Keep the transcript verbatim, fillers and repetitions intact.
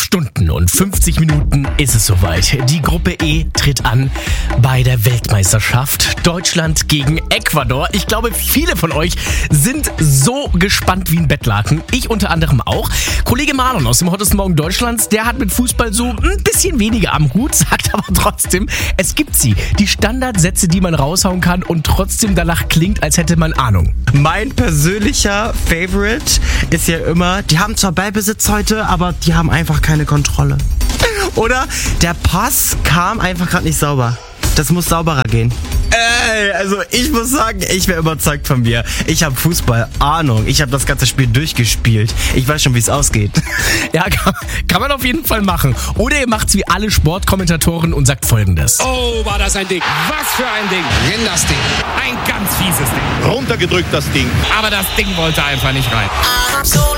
Stunden und fünfzig Minuten ist es soweit. Die Gruppe E tritt an bei der Weltmeisterschaft. Deutschland gegen Ecuador. Ich glaube, viele von euch sind so gespannt wie ein Bettlaken. Ich unter anderem auch. Kollege Marlon aus dem Hottesten Morgen Deutschlands, der hat mit Fußball so ein bisschen weniger am Hut, sagt aber trotzdem, es gibt sie. Die Standardsätze, die man raushauen kann und trotzdem danach klingt, als hätte man Ahnung. Mein persönlicher Favorite ist ja immer, die haben zwar Ballbesitz heute, aber die haben einfach keine Kontrolle. Oder der Pass kam einfach gerade nicht sauber. Das muss sauberer gehen. Ey, also ich muss sagen, ich wäre überzeugt von mir. Ich habe Fußball-Ahnung. Ich habe das ganze Spiel durchgespielt. Ich weiß schon, wie es ausgeht. Ja, kann, kann man auf jeden Fall machen. Oder ihr macht's wie alle Sportkommentatoren und sagt Folgendes. Oh, war das ein Ding. Was für ein Ding. Renn das Ding. Ein ganz fieses Ding. Runtergedrückt das Ding. Aber das Ding wollte einfach nicht rein.